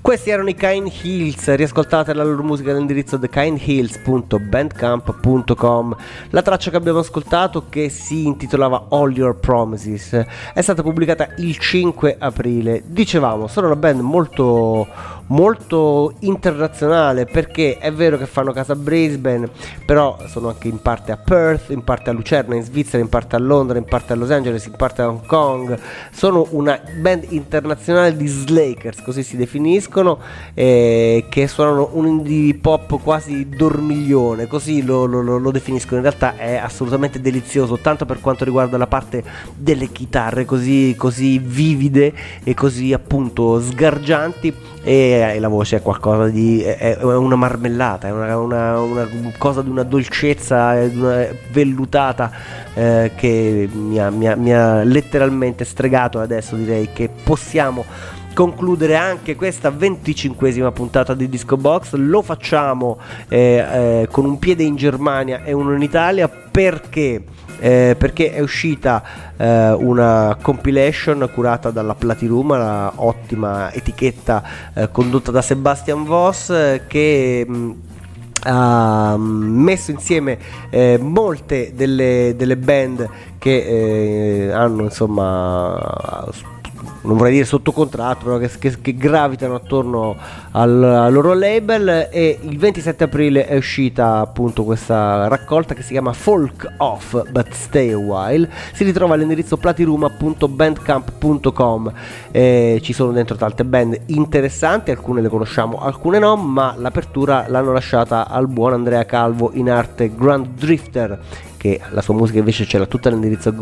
Questi erano i Kind Hills, riascoltate la loro musica all'indirizzo thekindhills.bandcamp.com. La traccia che abbiamo ascoltato, che si intitolava All Your Promises, è stata pubblicata il 5 aprile. Dicevamo, sono una band molto internazionale, perché è vero che fanno casa a Brisbane, però sono anche in parte a Perth, in parte a Lucerna in Svizzera, in parte a Londra, in parte a Los Angeles, in parte a Hong Kong. Sono una band internazionale di slakers, così si definiscono, che suonano un indie pop quasi dormiglione, così lo definiscono. In realtà è assolutamente delizioso, tanto per quanto riguarda la parte delle chitarre così vivide e così appunto sgargianti, e la voce è qualcosa di è una marmellata, è una cosa di una dolcezza, di una vellutata, che mi ha letteralmente stregato. Adesso direi che possiamo concludere anche questa 25esima puntata di Disco Box. Lo facciamo con un piede in Germania e uno in Italia, perché è uscita una compilation curata dalla Platirum, la ottima etichetta condotta da Sebastian Voss, che ha messo insieme molte delle band che hanno, insomma, non vorrei dire sotto contratto, però che gravitano attorno al loro label. E il 27 aprile è uscita appunto questa raccolta che si chiama Folk Off But Stay a While. Si ritrova all'indirizzo platiruma.bandcamp.com. Ci sono dentro tante band interessanti, alcune le conosciamo, alcune no, ma l'apertura l'hanno lasciata al buon Andrea Calvo, in arte Grand Drifter, che la sua musica invece ce l'ha tutta all'indirizzo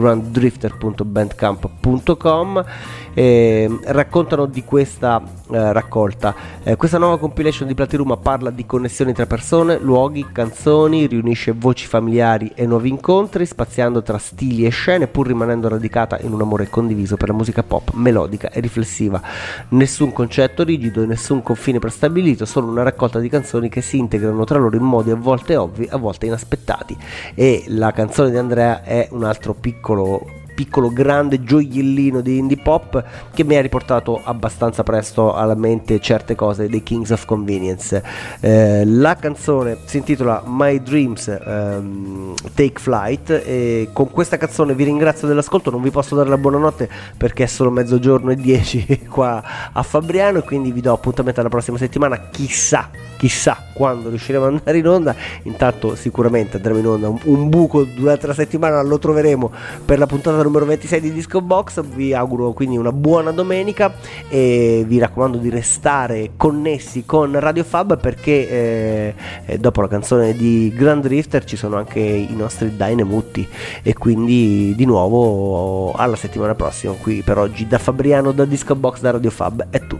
granddrifter.bandcamp.com. Raccontano di questa raccolta. Questa nuova compilation di Platiruma parla di connessioni tra persone, luoghi, canzoni, riunisce voci familiari e nuovi incontri, spaziando tra stili e scene, pur rimanendo radicata in un amore condiviso per la musica pop melodica e riflessiva. Nessun concetto rigido e nessun confine prestabilito, solo una raccolta di canzoni che si integrano tra loro in modi a volte ovvi, a volte inaspettati. E la canzone di Andrea è un altro piccolo grande gioiellino di indie pop che mi ha riportato abbastanza presto alla mente certe cose dei Kings of Convenience. La canzone si intitola My Dreams Take Flight, e con questa canzone vi ringrazio dell'ascolto. Non vi posso dare la buonanotte perché è solo 12:10 qua a Fabriano, e quindi vi do appuntamento alla prossima settimana. Chissà quando riusciremo ad andare in onda. Intanto sicuramente andremo in onda un buco durante la settimana, lo troveremo per la puntata numero 26 di Disco Box. Vi auguro quindi una buona domenica e vi raccomando di restare connessi con Radio Fab, perché dopo la canzone di Grand Drifter ci sono anche i nostri Dynamutti, e quindi di nuovo alla settimana prossima. Qui per oggi da Fabriano, da Disco Box, da Radio Fab è tutto.